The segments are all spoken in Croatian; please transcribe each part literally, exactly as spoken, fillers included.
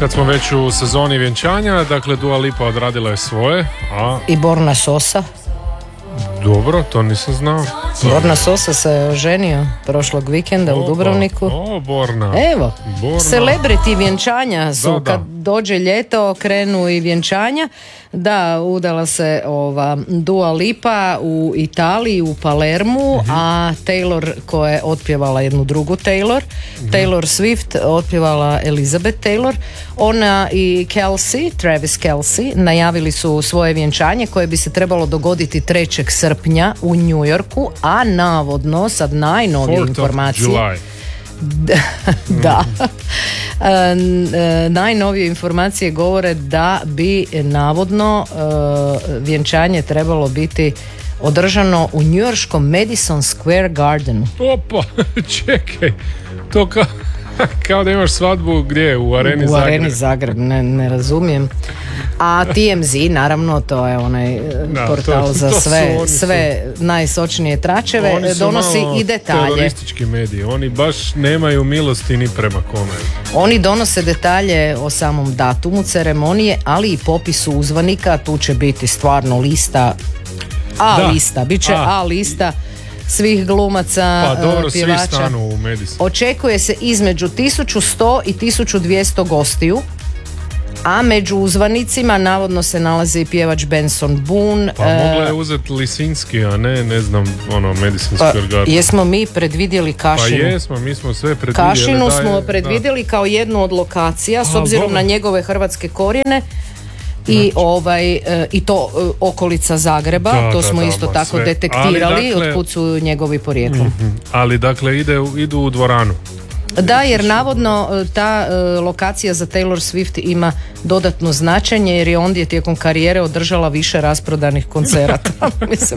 kad smo već u sezoni vjenčanja, dakle Dua Lipa odradila je svoje, a... I Borna Sosa. Dobro, to nisam znao. Borna Sosa se oženio prošlog vikenda u Dubrovniku. O, Borna. Evo, Borna. Celebrity vjenčanja su, da, da. kad dođe ljeto, krenu i vjenčanja. Da, udala se ova Dua Lipa u Italiji, u Palermu, uh-huh. a Taylor, koja je otpjevala jednu drugu Taylor, uh-huh. Taylor Swift otpjevala Elizabeth Taylor. Ona i Kelsey, Travis Kelsey, najavili su svoje vjenčanje koje bi se trebalo dogoditi trećeg srpnja u New Yorku, a navodno, sad najnovije informacije, da, e, najnovije informacije govore da bi navodno e, vjenčanje trebalo biti održano u njujorškom Madison Square Gardenu. Opa, čekaj, to kao, kao da imaš svadbu gdje, u Areni u Zagreb. U Areni Zagreb, ne, ne razumijem. A T M Z, naravno, to je onaj da, portal to, za to sve, su, sve su, najsočnije tračeve, donosi i detalje. Teroristički mediji, oni baš nemaju milosti ni prema kome. Oni donose detalje o samom datumu ceremonije, ali i popisu uzvanika. Tu će biti stvarno lista, A da. lista, bit će A, A lista svih glumaca, pa dobro, pjevača. Svi stanu u Madison. Očekuje se između tisuću sto i tisuću dvjesto gostiju, a među uzvanicima navodno se nalazi i pjevač Benson Boone. Pa mogla je uzeti Lisinski, a ne, ne znam, ono, Madison pa, Square Garden. Jesmo mi predvidjeli Kašinu? Pa jesmo, mi smo sve predvidjeli. Kašinu da smo je, predvidjeli da. kao jednu od lokacija, s obzirom dobro. na njegove hrvatske korijene. I znači. ovaj i to okolica Zagreba, da, to da, smo da, isto ba, tako sve. detektirali, dakle, otkud su njegovi porijeklom. Mm-hmm. Ali dakle ide, idu u dvoranu. Da, jer navodno ta uh, lokacija za Taylor Swift ima dodatno značenje, jer je ondje tijekom karijere održala više rasprodanih koncerata. Mislim,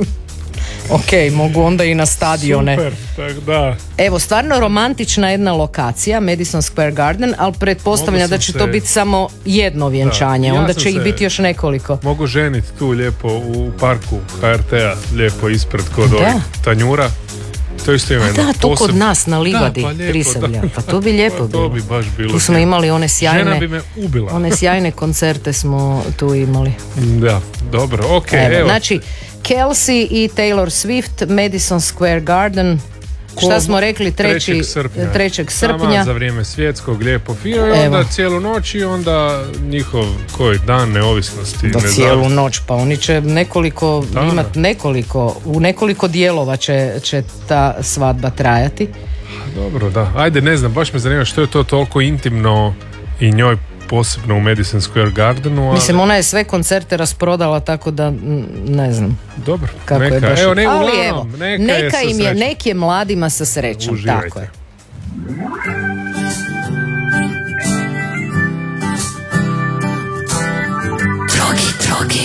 ok, mogu onda i na stadione. Super, tak da. Evo, stvarno romantična jedna lokacija, Madison Square Garden, ali pretpostavlja da će se... to biti samo jedno vjenčanje, ja onda će ih biti još nekoliko. Mogu ženiti tu lijepo u parku H R T-a, lijepo ispred kod ovih tanjura. To isto ima da, tu poseb... kod nas na Livadi, da, pa lijepo, Prisavlja. Da. Pa to bi lijepo pa, bilo. To bi baš bilo. Tu smo imali one sjajne... Žena bi me ubila. One sjajne koncerte smo tu imali. Da, dobro, ok, evo. evo. Znači, Kelsey i Taylor Swift, Madison Square Garden, Ko, šta smo rekli, trećeg srpnja. trećeg srpnja. Sama za vrijeme svjetskog lijepo fira i onda cijelu noć i onda njihov koji dan neovisnosti. Da, cijelu noć, pa oni će nekoliko, imat nekoliko, u nekoliko dijelova će, će ta svadba trajati. Dobro, da. Ajde, ne znam, baš me zanima što je to toliko intimno i njoj posebno u Madison Square Gardenu. Ali... Mislim, ona je sve koncerte rasprodala, tako da ne znam. Dobro, kako neka. Je baš... Evo, ne, ali uglavnom, evo, neka, neka je im je, nek je mladima sa srećom. Uživajte. Tako je.